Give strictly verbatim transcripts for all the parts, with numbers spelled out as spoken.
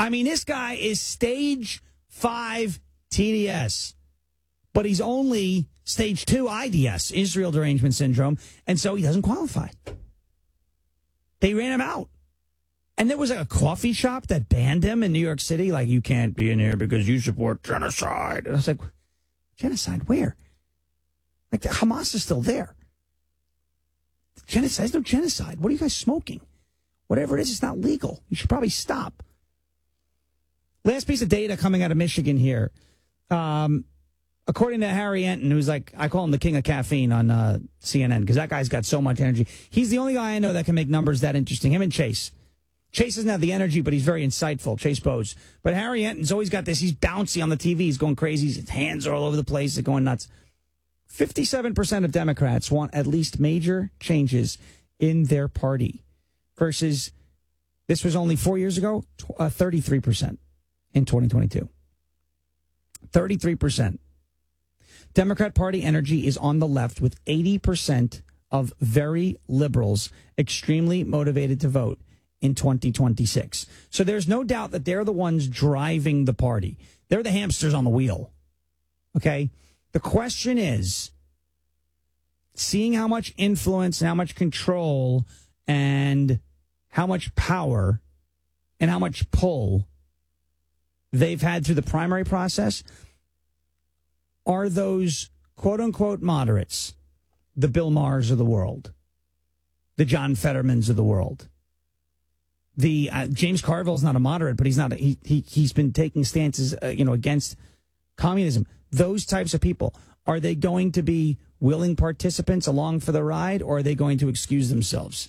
I mean, this guy is stage five T D S, but he's only stage two I D S, Israel Derangement Syndrome, and so he doesn't qualify. They ran him out. And there was a coffee shop that banned him in New York City, like, you can't be in here because you support genocide. And I was like, genocide where? Like, the Hamas is still there. Genocide? There's no genocide. What are you guys smoking? Whatever it is, it's not legal. You should probably stop. Last piece of data coming out of Michigan here. Um, according to Harry Enton, who's like, I call him the king of caffeine on uh, C N N, because that guy's got so much energy. He's the only guy I know that can make numbers that interesting. Him and Chase. Chase doesn't have the energy, but he's very insightful, Chase Bose. But Harry Enton's always got this. He's bouncy on the T V. He's going crazy. His hands are all over the place. They're going nuts. fifty-seven percent of Democrats want at least major changes in their party versus, this was only four years ago, uh, thirty-three percent in twenty twenty-two. thirty-three percent. Democrat Party energy is on the left with eighty percent of very liberals extremely motivated to vote in twenty twenty-six. So there's no doubt that they're the ones driving the party. They're the hamsters on the wheel. Okay? The question is, seeing how much influence and how much control and how much power and how much pull they've had through the primary process, are those quote-unquote moderates, the Bill Maher's of the world, the John Fettermans of the world, the uh, James Carville's not a moderate, but he's not a, he, he he's been taking stances uh, you know against communism. Those types of people, are they going to be willing participants along for the ride, or are they going to excuse themselves?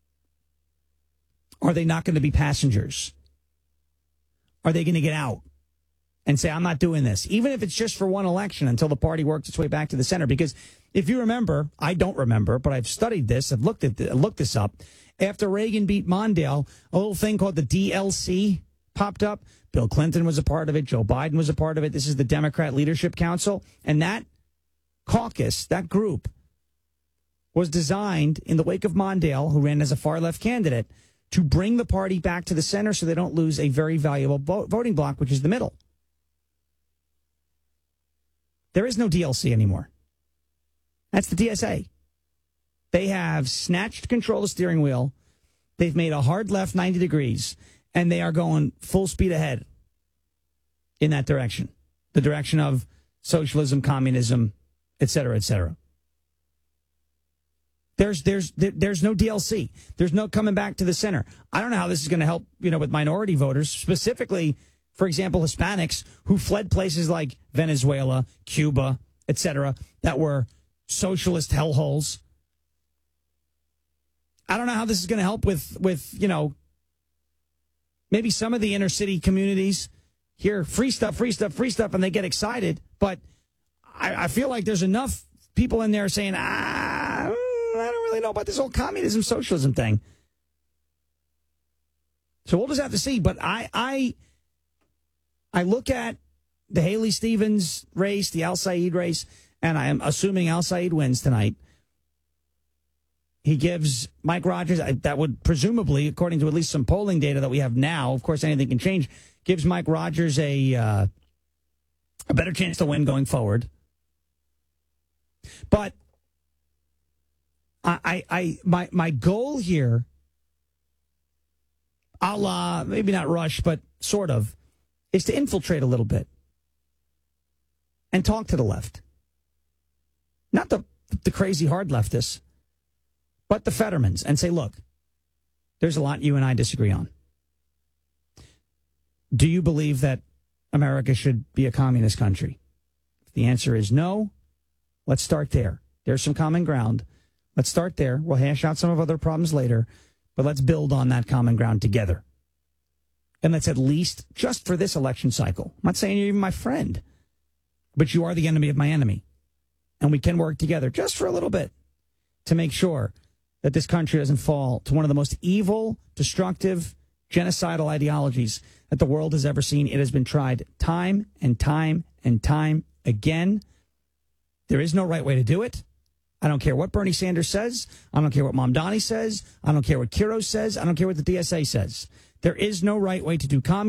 Are they not going to be passengers? Are they going to get out and say, I'm not doing this, even if it's just for one election until the party works its way back to the center? Because if you remember, I don't remember, but I've studied this, I've looked at the, looked this up. After Reagan beat Mondale, a little thing called the D L C popped up. Bill Clinton was a part of it. Joe Biden was a part of it. This is the Democrat Leadership Council. And that caucus, that group, was designed in the wake of Mondale, who ran as a far-left candidate, to bring the party back to the center so they don't lose a very valuable voting bloc, which is the middle. There is no D L C anymore. That's the D S A. They have snatched control of the steering wheel. They've made a hard left ninety degrees, and they are going full speed ahead in that direction, the direction of socialism, communism, et cetera, et cetera. There's there's there's no D L C. There's no coming back to the center. I don't know how this is going to help, you know, with minority voters, specifically, for example, Hispanics who fled places like Venezuela, Cuba, et cetera, that were socialist hellholes. I don't know how this is going to help with, with, you know, maybe some of the inner city communities hear free stuff, free stuff, free stuff, and they get excited. But I, I feel like there's enough people in there saying, ah, I don't really know about this whole communism, socialism thing. So we'll just have to see. But I, I, I look at the Haley Stevens race, the Al Said race, and I am assuming Al Said wins tonight. He gives Mike Rogers, that would presumably, according to at least some polling data that we have now, of course anything can change, gives Mike Rogers a uh, a better chance to win going forward. But I, I, I my my goal here, a la, maybe not Rush, but sort of, is to infiltrate a little bit and talk to the left. Not the the crazy hard leftists, but the Fettermans, and say, look, there's a lot you and I disagree on. Do you believe that America should be a communist country? If the answer is no, let's start there. There's some common ground. Let's start there. We'll hash out some of other problems later, but let's build on that common ground together. And let's at least, just for this election cycle, I'm not saying you're even my friend, but you are the enemy of my enemy. And we can work together just for a little bit to make sure that this country doesn't fall to one of the most evil, destructive, genocidal ideologies that the world has ever seen. It has been tried time and time and time again. There is no right way to do it. I don't care what Bernie Sanders says. I don't care what Mamdani says. I don't care what Kiro says. I don't care what the D S A says. There is no right way to do communism.